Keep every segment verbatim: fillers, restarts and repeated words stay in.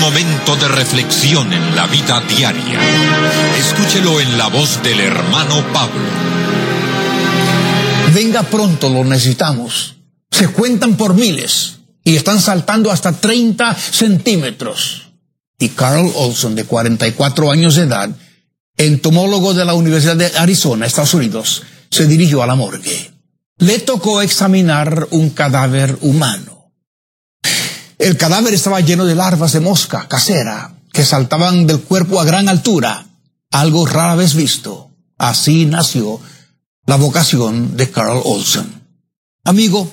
momento de reflexión en la vida diaria. Escúchelo en la voz del hermano Pablo. Venga pronto, lo necesitamos. Se cuentan por miles y están saltando hasta treinta centímetros. Y Carl Olson, de cuarenta y cuatro años de edad, entomólogo de la Universidad de Arizona, Estados Unidos, se dirigió a la morgue. Le tocó examinar un cadáver humano. El cadáver estaba lleno de larvas de mosca casera que saltaban del cuerpo a gran altura, algo rara vez visto. Así nació la vocación de Carl Olson. Amigo,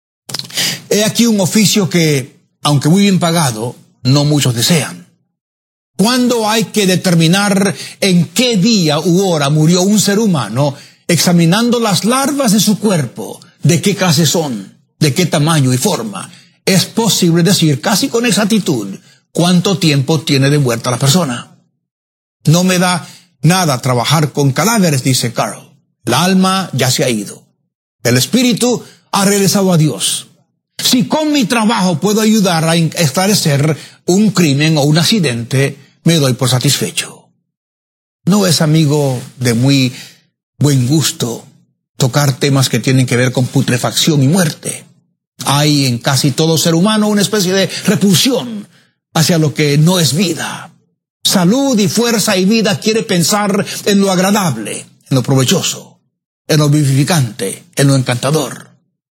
he aquí un oficio que, aunque muy bien pagado, no muchos desean. ¿Cuándo hay que determinar en qué día u hora murió un ser humano? Examinando las larvas de su cuerpo, de qué clase son, de qué tamaño y forma, es posible decir casi con exactitud cuánto tiempo tiene de muerta la persona. No me da nada trabajar con cadáveres, dice Carl. El alma ya se ha ido. El espíritu ha regresado a Dios. Si con mi trabajo puedo ayudar a esclarecer un crimen o un accidente, me doy por satisfecho. No es, amigo, de muy buen gusto tocar temas que tienen que ver con putrefacción y muerte. Hay en casi todo ser humano una especie de repulsión hacia lo que no es vida. Salud y fuerza y vida quiere pensar en lo agradable, en lo provechoso, en lo vivificante, en lo encantador.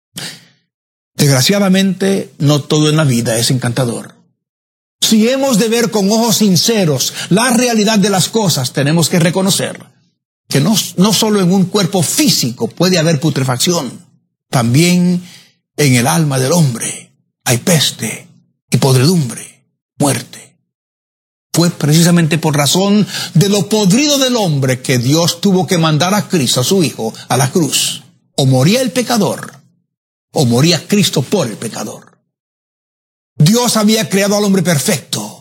Desgraciadamente, no todo en la vida es encantador. Si hemos de ver con ojos sinceros la realidad de las cosas, tenemos que reconocer que no, no solo en un cuerpo físico puede haber putrefacción, también en el alma del hombre hay peste y podredumbre, muerte. Fue precisamente por razón de lo podrido del hombre que Dios tuvo que mandar a Cristo, a su Hijo, a la cruz. O moría el pecador, o moría Cristo por el pecador. Dios había creado al hombre perfecto,